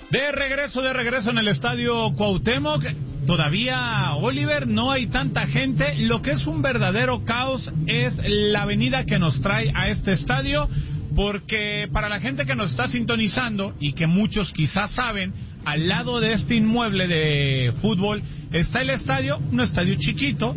De regreso en el Estadio Cuauhtémoc. Todavía, Oliver, no hay tanta gente. Lo que es un verdadero caos es la avenida que nos trae a este estadio, porque para la gente que nos está sintonizando y que muchos quizás saben, al lado de este inmueble de fútbol está el estadio, un estadio chiquito,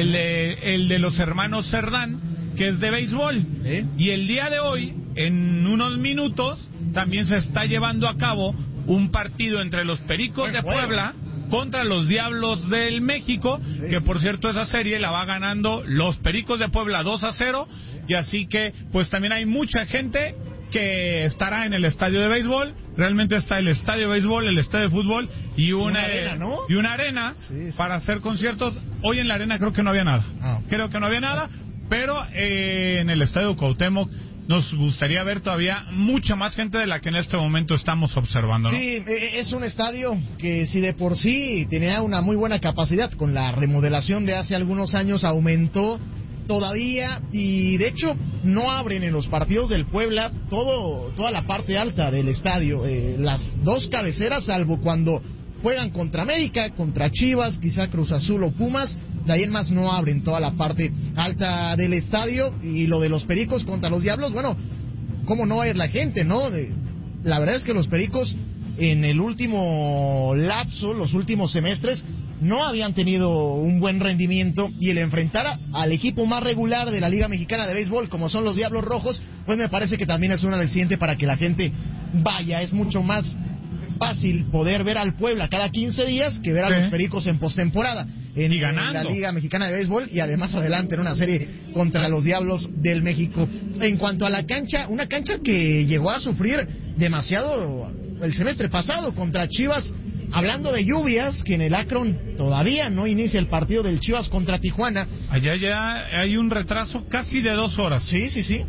el de los hermanos Cerdán, que es de béisbol. Y el día de hoy, en unos minutos, también se está llevando a cabo un partido entre los Pericos de Puebla contra los Diablos del México, que por cierto esa serie la va ganando los Pericos de Puebla 2-0, y así que pues también hay mucha gente que estará en el estadio de béisbol. Realmente está el estadio de béisbol, el estadio de fútbol y una arena, ¿no? Y una arena para hacer conciertos. Hoy en la arena creo que no había nada. Creo que no había nada, pero en el estadio Cuauhtémoc nos gustaría ver todavía mucha más gente de la que en este momento estamos observando, ¿no? Sí, es un estadio que si de por sí tenía una muy buena capacidad, con la remodelación de hace algunos años aumentó todavía, y de hecho no abren en los partidos del Puebla toda la parte alta del estadio, las dos cabeceras, salvo cuando juegan contra América, contra Chivas, quizá Cruz Azul o Pumas. De ahí en más no abren toda la parte alta del estadio. Y lo de los Pericos contra los Diablos, bueno, ¿cómo no va a ir la gente, no? La verdad es que los Pericos en el último lapso, los últimos semestres, no habían tenido un buen rendimiento, y el enfrentar al equipo más regular de la Liga Mexicana de Béisbol, como son los Diablos Rojos, pues me parece que también es un aliciente para que la gente vaya. Es mucho más fácil poder ver al Puebla cada 15 días que ver a los Pericos en postemporada en la Liga Mexicana de Béisbol, y además adelante en una serie contra los Diablos del México. En cuanto a la cancha, una cancha que llegó a sufrir demasiado el semestre pasado contra Chivas. Hablando de lluvias, que en el Akron todavía no inicia el partido del Chivas contra Tijuana. Allá ya hay un retraso casi de 2 horas. Sí.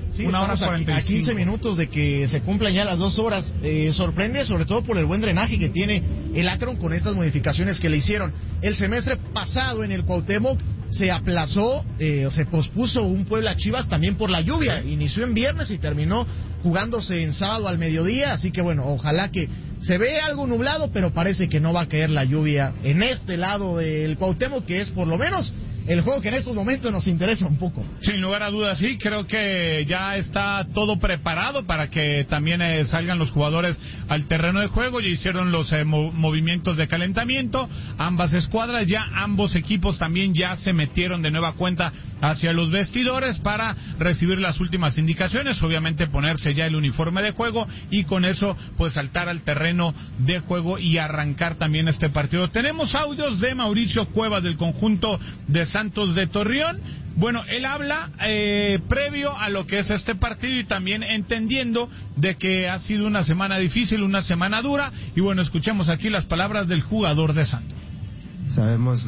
1 hora 45. A 15 minutos de que se cumplan ya las 2 horas. Sorprende sobre todo por el buen drenaje que tiene el Akron con estas modificaciones que le hicieron. El semestre pasado en el Cuauhtémoc se aplazó, se pospuso un Puebla Chivas también por la lluvia. Inició en viernes y terminó jugándose en sábado al mediodía, así que bueno, ojalá que se ve algo nublado, pero parece que no va a caer la lluvia en este lado del Cuauhtémoc, que es por lo menos el juego que en estos momentos nos interesa un poco. Sin lugar a dudas, sí, creo que ya está todo preparado para que también salgan los jugadores al terreno de juego. Ya hicieron los movimientos de calentamiento, ambas escuadras, ya ambos equipos también ya se metieron de nueva cuenta hacia los vestidores para recibir las últimas indicaciones, obviamente ponerse ya el uniforme de juego y con eso pues saltar al terreno de juego y arrancar también este partido. Tenemos audios de Mauricio Cuevas del conjunto de Santos de Torreón. Bueno, él habla previo a lo que es este partido y también entendiendo de que ha sido una semana difícil, una semana dura, y bueno, escuchemos aquí las palabras del jugador de Santos. Sabemos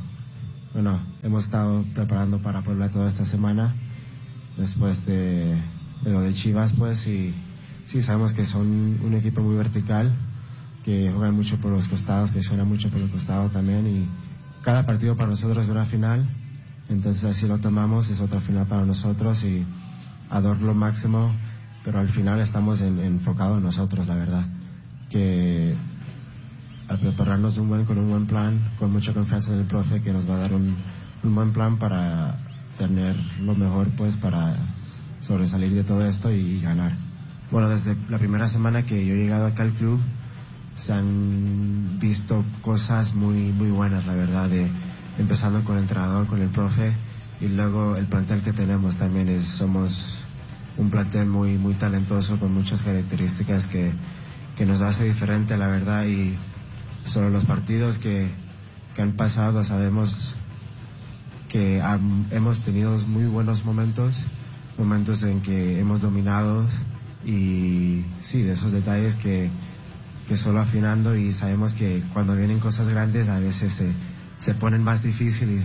hemos estado preparando para Puebla toda esta semana, después de lo de Chivas, pues, y sí, sabemos que son un equipo muy vertical, que juegan mucho por los costados, que suena mucho por los costados también, y cada partido para nosotros es una final, entonces así lo tomamos, es otra final para nosotros y a dar lo máximo, pero al final estamos enfocados en nosotros, la verdad, que al prepararnos con un buen plan, con mucha confianza en el profe, que nos va a dar un buen plan para tener lo mejor, pues, para sobresalir de todo esto y ganar. Bueno, desde la primera semana que yo he llegado acá al club, se han visto cosas muy muy buenas, la verdad, empezando con el entrenador, con el profe, y luego el plantel que tenemos también somos un plantel muy muy talentoso, con muchas características que nos hace diferente, la verdad, y sobre los partidos que han pasado sabemos que hemos tenido muy buenos momentos en que hemos dominado, y sí, de esos detalles que solo afinando, y sabemos que cuando vienen cosas grandes a veces se ponen más difíciles,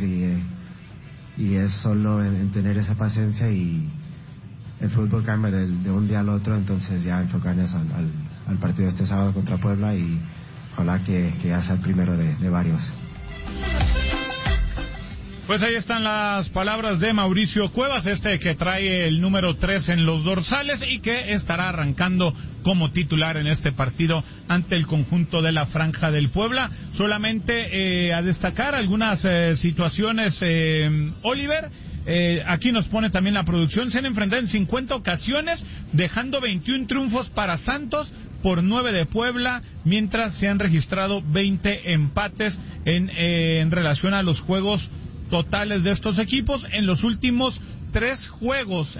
y es solo en tener esa paciencia, y el fútbol cambia de un día al otro, entonces ya enfocarnos al partido este sábado contra Puebla, y ojalá que ya sea el primero de varios. Pues ahí están las palabras de Mauricio Cuevas, que trae el número 3 en los dorsales y que estará arrancando como titular en este partido ante el conjunto de la Franja del Puebla. Solamente a destacar algunas situaciones, Oliver. Aquí nos pone también la producción. Se han enfrentado en 50 ocasiones, dejando 21 triunfos para Santos por 9 de Puebla, mientras se han registrado 20 empates en relación a los juegos totales de estos equipos. En los últimos tres juegos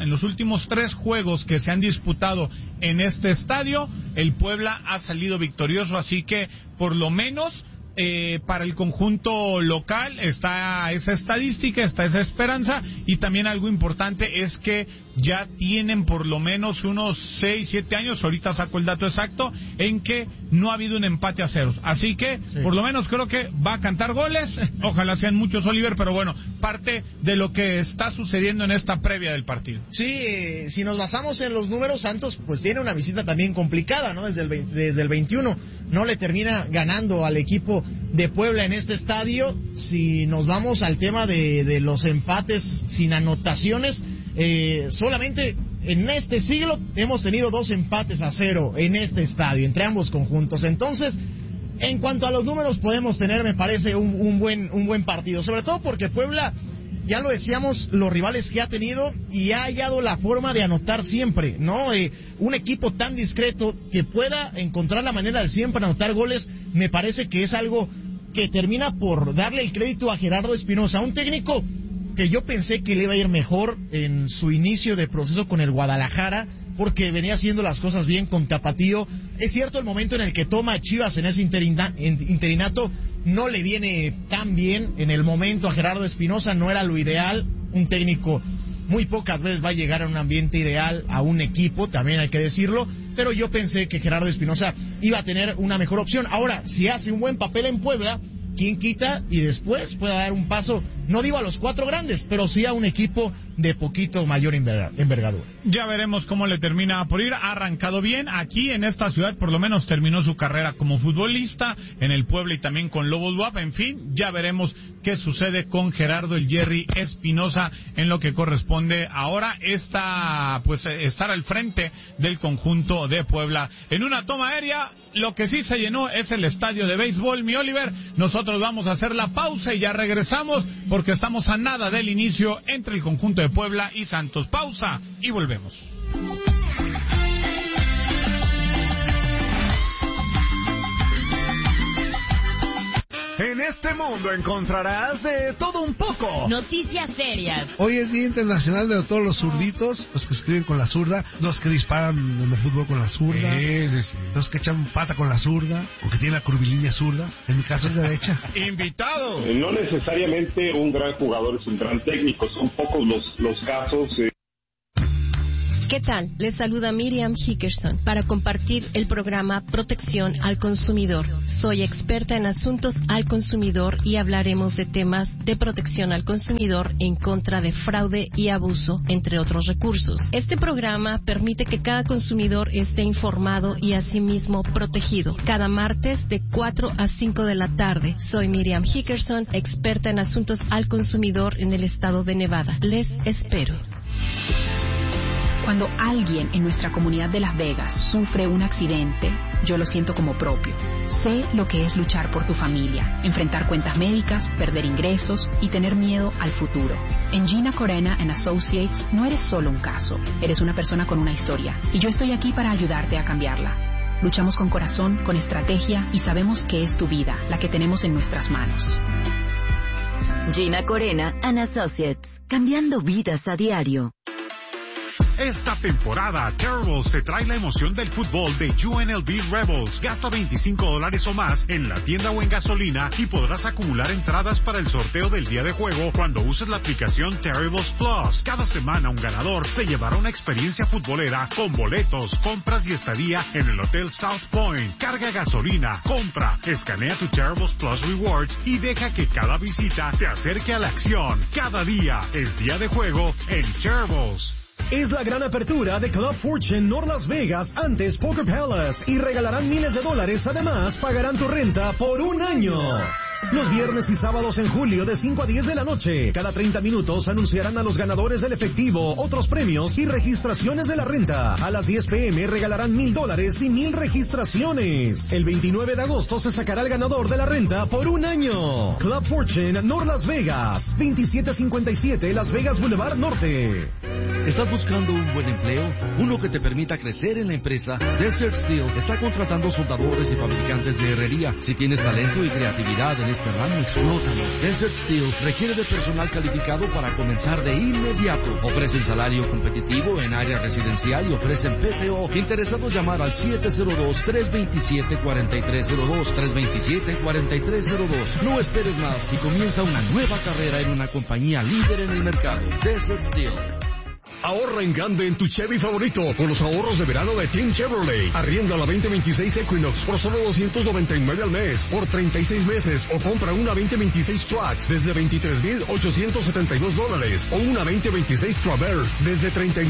que se han disputado en este estadio, el Puebla ha salido victorioso, así que por lo menos para el conjunto local está esa estadística, está esa esperanza, y también algo importante es que ya tienen por lo menos unos 6-7 años, ahorita saco el dato exacto, en que no ha habido un empate a ceros, así que por lo menos creo que va a cantar goles, ojalá sean muchos, Oliver, pero bueno, parte de lo que está sucediendo en esta previa del partido. Sí, si nos basamos en los números, Santos pues tiene una visita también complicada, ¿no? Desde el 21 no le termina ganando al equipo de Puebla en este estadio. Si nos vamos al tema de los empates sin anotaciones, solamente en este siglo hemos tenido 2 empates a 0 en este estadio, entre ambos conjuntos. Entonces, en cuanto a los números podemos tener, me parece, un buen partido, sobre todo porque Puebla, ya lo decíamos, los rivales que ha tenido y ha hallado la forma de anotar siempre, ¿no? Un equipo tan discreto que pueda encontrar la manera de siempre anotar goles, me parece que es algo que termina por darle el crédito a Gerardo Espinosa, un técnico que yo pensé que le iba a ir mejor en su inicio de proceso con el Guadalajara, porque venía haciendo las cosas bien con Tapatío. Es cierto, el momento en el que toma Chivas en ese interinato no le viene tan bien en el momento a Gerardo Espinosa, no era lo ideal. Un técnico muy pocas veces va a llegar a un ambiente ideal a un equipo, también hay que decirlo, pero yo pensé que Gerardo Espinosa iba a tener una mejor opción. Ahora, si hace un buen papel en Puebla, ¿quién quita y después pueda dar un paso, no digo a los 4 grandes, pero sí a un equipo de poquito mayor envergadura? Ya veremos cómo le termina por ir. Ha arrancado bien aquí en esta ciudad, por lo menos terminó su carrera como futbolista en el Puebla y también con Lobos WAP. En fin, ya veremos qué sucede con Gerardo el Jerry Espinosa en lo que corresponde ahora estar al frente del conjunto de Puebla. En una toma aérea, lo que sí se llenó es el estadio de béisbol, mi Oliver. Nosotros vamos a hacer la pausa y ya regresamos porque estamos a nada del inicio entre el conjunto de Puebla y Santos. Pausa y volvemos. En este mundo encontrarás de todo un poco. Noticias serias. Hoy es Día Internacional de todos los zurditos, los que escriben con la zurda, los que disparan en el fútbol con la zurda, los que echan pata con la zurda, o que tienen la curvilínea zurda. En mi caso es derecha. ¡Invitado! No necesariamente un gran jugador es un gran técnico, son pocos los casos. ¿Qué tal? Les saluda Miriam Hickerson para compartir el programa Protección al Consumidor. Soy experta en asuntos al consumidor y hablaremos de temas de protección al consumidor en contra de fraude y abuso, entre otros recursos. Este programa permite que cada consumidor esté informado y asimismo protegido. Cada martes de 4 a 5 de la tarde. Soy Miriam Hickerson, experta en asuntos al consumidor en el estado de Nevada. Les espero. Cuando alguien en nuestra comunidad de Las Vegas sufre un accidente, yo lo siento como propio. Sé lo que es luchar por tu familia, enfrentar cuentas médicas, perder ingresos y tener miedo al futuro. En Gina Corena & Associates no eres solo un caso, eres una persona con una historia y yo estoy aquí para ayudarte a cambiarla. Luchamos con corazón, con estrategia y sabemos que es tu vida la que tenemos en nuestras manos. Gina Corena & Associates, cambiando vidas a diario. Esta temporada, Terribles te trae la emoción del fútbol de UNLV Rebels. Gasta $25 o más en la tienda o en gasolina y podrás acumular entradas para el sorteo del día de juego cuando uses la aplicación Terribles Plus. Cada semana un ganador se llevará una experiencia futbolera con boletos, compras y estadía en el Hotel South Point. Carga gasolina, compra, escanea tu Terribles Plus Rewards y deja que cada visita te acerque a la acción. Cada día es día de juego en Terribles. Es la gran apertura de Club Fortune North Las Vegas antes Poker Palace y regalarán miles de dólares. Además, pagarán tu renta por un año. Los viernes y sábados en julio de 5 a 10 de la noche. Cada 30 minutos anunciarán a los ganadores del efectivo, otros premios y registraciones de la renta. A las 10 p.m. regalarán $1,000 y 1,000 registraciones. El 29 de agosto se sacará el ganador de la renta por un año. Club Fortune North Las Vegas, 2757 Las Vegas Boulevard Norte. ¿Estás buscando un buen empleo? Uno que te permita crecer en la empresa. Desert Steel está contratando soldadores y fabricantes de herrería. Si tienes talento y creatividad en este ramo, explótalo. Desert Steel requiere de personal calificado para comenzar de inmediato. Ofrecen salario competitivo en área residencial y ofrecen PTO. Interesados llamar al 702-327-4302. 327-4302. No esperes más y comienza una nueva carrera en una compañía líder en el mercado. Desert Steel. Ahorra en grande en tu Chevy favorito con los ahorros de verano de Team Chevrolet. Arrienda la 2026 Equinox por solo $299 al mes por 36 meses o compra una 2026 Trax desde $23,872 o una 2026 Traverse desde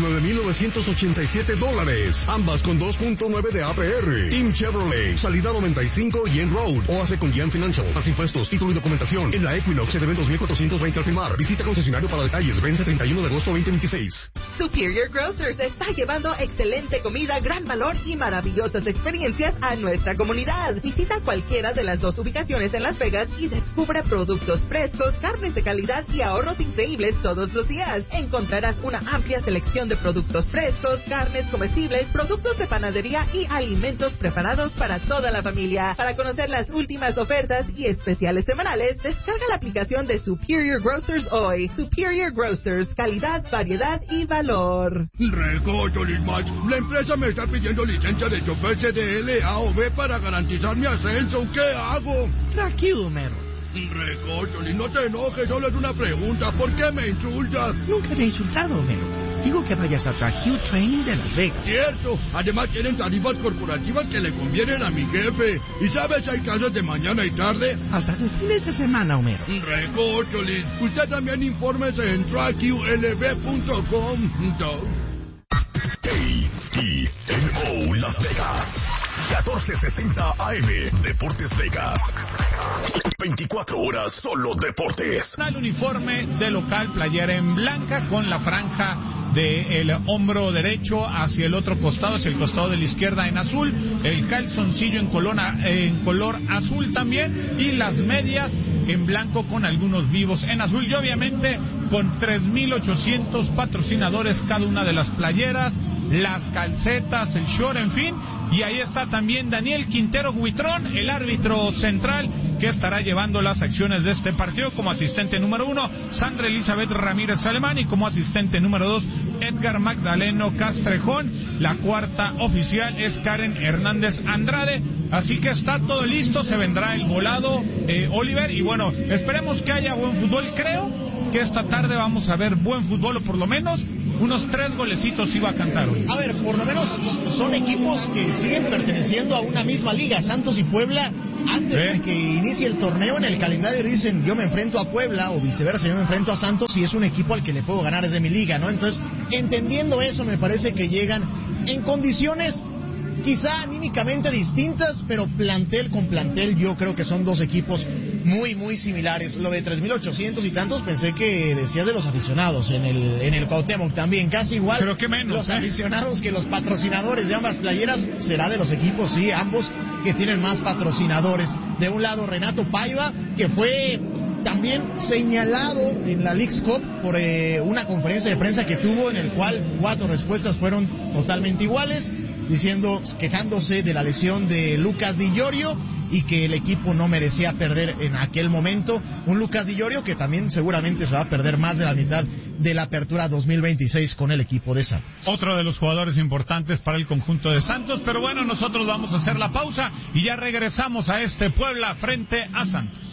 $39,987. Ambas con 2.9 de APR. Team Chevrolet, salida 95 y en Road o hace con Gian Financial. Más impuestos, título y documentación. En la Equinox se deben $2,420 al firmar. Visita concesionario para detalles. Vence 31 de agosto 2026. Superior Grocers está llevando excelente comida, gran valor y maravillosas experiencias a nuestra comunidad. Visita cualquiera de las 2 ubicaciones en Las Vegas y descubre productos frescos, carnes de calidad y ahorros increíbles todos los días. Encontrarás una amplia selección de productos frescos, carnes comestibles, productos de panadería y alimentos preparados para toda la familia. Para conocer las últimas ofertas y especiales semanales, descarga la aplicación de Superior Grocers hoy. Superior Grocers, calidad, variedad y valor. Recocho, Lismach. La empresa me está pidiendo licencia de chofer CDL, A o B para garantizar mi ascenso. ¿Qué hago? Tranquilo, Homero. Recocho, no te enojes, solo es una pregunta. ¿Por qué me insultas? Nunca te he insultado, Homero. Digo que vayas a Track Training de Las Vegas. Cierto. Además tienen tarifas corporativas que le convienen a mi jefe. ¿Y sabes si hay clases de mañana y tarde? Hasta los fines de semana, Homero. Recócholis. Usted también infórmese en trackulb.com. KINO Las Vegas 1460 AM Deportes Vegas. 24 horas solo deportes. El uniforme de local, playera en blanca con la franja del hombro derecho hacia el otro costado, hacia el costado de la izquierda en azul, el calzoncillo en color azul también y las medias en blanco con algunos vivos en azul y obviamente con 3,800 patrocinadores cada una de las playeras, las calcetas, el short, en fin. Y ahí está también Daniel Quintero Huitrón, el árbitro central, que estará llevando las acciones de este partido como asistente número 1, Sandra Elizabeth Ramírez Alemán, y como asistente número 2, Edgar Magdaleno Castrejón. La cuarta oficial es Karen Hernández Andrade. Así que está todo listo, se vendrá el volado, Oliver, y bueno, esperemos que haya buen fútbol. Creo que esta tarde vamos a ver buen fútbol, o por lo menos unos 3 golecitos iba a cantar hoy. A ver, por lo menos son equipos que siguen perteneciendo a una misma liga. Santos y Puebla, antes de que inicie el torneo, en el calendario dicen yo me enfrento a Puebla, o viceversa, yo me enfrento a Santos y es un equipo al que le puedo ganar, es de mi liga, ¿no? Entonces, entendiendo eso, me parece que llegan en condiciones quizá anímicamente distintas, pero plantel con plantel yo creo que son 2 equipos muy, muy similares. Lo de 3,800 y tantos pensé que decías de los aficionados en el Cuauhtémoc también, casi igual. Creo que menos. Los aficionados que los patrocinadores de ambas playeras, será de los equipos, sí, ambos que tienen más patrocinadores. De un lado Renato Paiva, que fue también señalado en la Leagues Cup por una conferencia de prensa que tuvo, en el cual 4 respuestas fueron totalmente iguales, quejándose de la lesión de Lucas Di Llorio y que el equipo no merecía perder en aquel momento. Un Lucas Di Llorio que también seguramente se va a perder más de la mitad de la apertura 2026 con el equipo de Santos. Otro de los jugadores importantes para el conjunto de Santos, pero bueno, nosotros vamos a hacer la pausa y ya regresamos a este Puebla frente a Santos.